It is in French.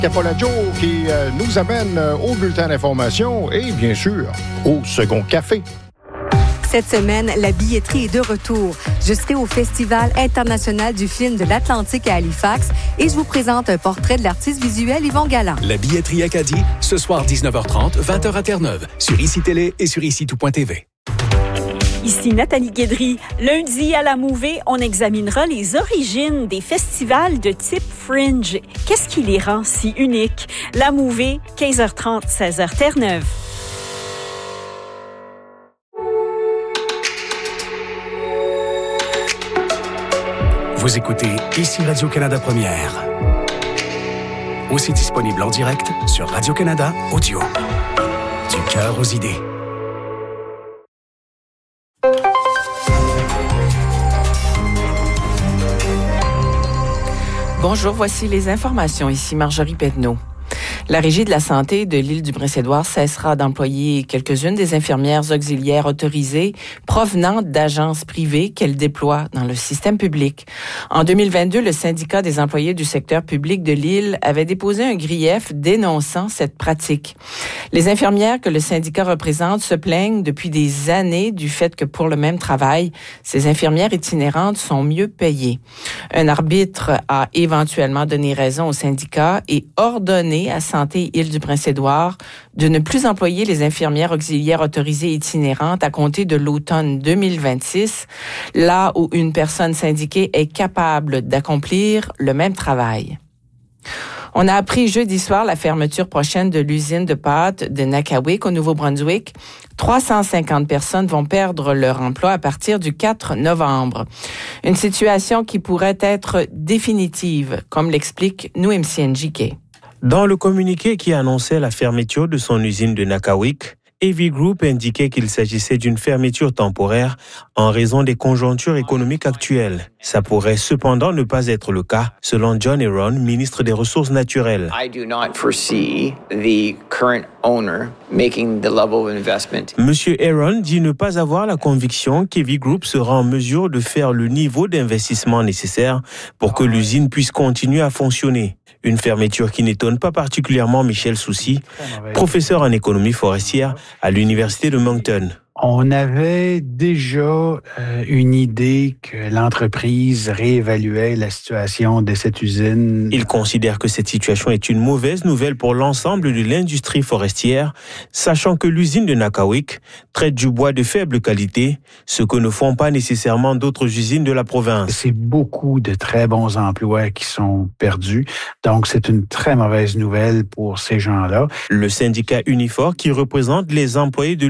Capolaggio qui nous amène au bulletin d'information et bien sûr au second café. Cette semaine, la billetterie est de retour. Je serai au Festival international du film de l'Atlantique à Halifax et je vous présente un portrait de l'artiste visuel Yvon Galland. La billetterie Acadie, ce soir 19h30, 20h à Terre-Neuve, sur ICI Télé et sur ICI-tout.tv. Ici Nathalie Guédry. Lundi à la Mouvée, on examinera les origines des festivals de type Fringe. Qu'est-ce qui les rend si uniques? La Mouvée, 15h30, 16h Terre-Neuve. Vous écoutez ici Radio-Canada Première. Aussi disponible en direct sur Radio-Canada Audio. Du cœur aux idées. Bonjour, voici les informations. Ici Marjorie Pedneau. La Régie de la santé de l'île du Prince-Édouard cessera d'employer quelques-unes des infirmières auxiliaires autorisées provenant d'agences privées qu'elle déploie dans le système public. En 2022, le syndicat des employés du secteur public de l'île avait déposé un grief dénonçant cette pratique. Les infirmières que le syndicat représente se plaignent depuis des années du fait que pour le même travail, ces infirmières itinérantes sont mieux payées. Un arbitre a éventuellement donné raison au syndicat et ordonné à Santé Île du Prince-Édouard de ne plus employer les infirmières auxiliaires autorisées itinérantes à compter de l'automne 2026, là où une personne syndiquée est capable d'accomplir le même travail. On a appris jeudi soir la fermeture prochaine de l'usine de pâtes de Nakawic au Nouveau-Brunswick. 350 personnes vont perdre leur emploi à partir du 4 novembre. Une situation qui pourrait être définitive, comme l'explique Nouemsien Jike. Dans le communiqué qui annonçait la fermeture de son usine de Nakawic, Heavy Group indiquait qu'il s'agissait d'une fermeture temporaire en raison des conjonctures économiques actuelles. Ça pourrait cependant ne pas être le cas, selon John Aaron, ministre des Ressources naturelles. Monsieur Aaron dit ne pas avoir la conviction qu'Heavy Group sera en mesure de faire le niveau d'investissement nécessaire pour que l'usine puisse continuer à fonctionner. Une fermeture qui n'étonne pas particulièrement Michel Soucy, professeur en économie forestière à l'Université de Moncton. On avait déjà une idée que l'entreprise réévaluait la situation de cette usine. Il considère que cette situation est une mauvaise nouvelle pour l'ensemble de l'industrie forestière, sachant que l'usine de Nakawic traite du bois de faible qualité, ce que ne font pas nécessairement d'autres usines de la province. C'est beaucoup de très bons emplois qui sont perdus, donc c'est une très mauvaise nouvelle pour ces gens-là. Le syndicat Unifor, qui représente les employés de